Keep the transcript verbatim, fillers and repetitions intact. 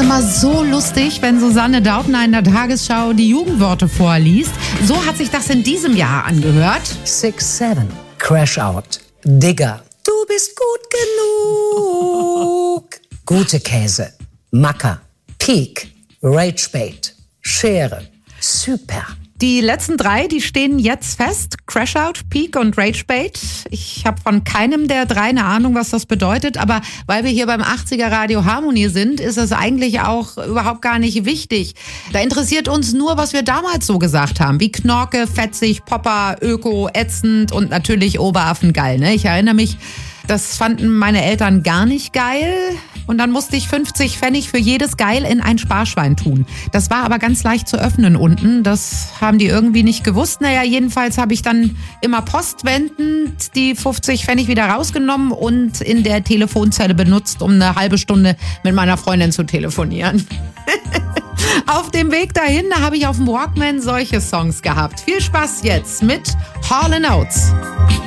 immer so lustig, wenn Susanne Daubner in der Tagesschau die Jugendworte vorliest. So hat sich das in diesem Jahr angehört. six seven, Crash Out, Digger, du bist gut genug. Gute Käse, Macker, Peak, Ragebait, Schere, Super. Die letzten drei, die stehen jetzt fest. Crashout, Peak und Ragebait. Ich habe von keinem der drei eine Ahnung, was das bedeutet. Aber weil wir hier beim achtziger Radio Harmonie sind, ist es eigentlich auch überhaupt gar nicht wichtig. Da interessiert uns nur, was wir damals so gesagt haben. Wie Knorke, fetzig, Popper, Öko, ätzend und natürlich Oberaffen geil. Ne? Ich erinnere mich, das fanden meine Eltern gar nicht geil. Und dann musste ich fünfzig Pfennig für jedes Geil in ein Sparschwein tun. Das war aber ganz leicht zu öffnen unten. Das haben die irgendwie nicht gewusst. Naja, jedenfalls habe ich dann immer postwendend die fünfzig Pfennig wieder rausgenommen und in der Telefonzelle benutzt, um eine halbe Stunde mit meiner Freundin zu telefonieren. Auf dem Weg dahin habe ich auf dem Walkman solche Songs gehabt. Viel Spaß jetzt mit Hall and Oates.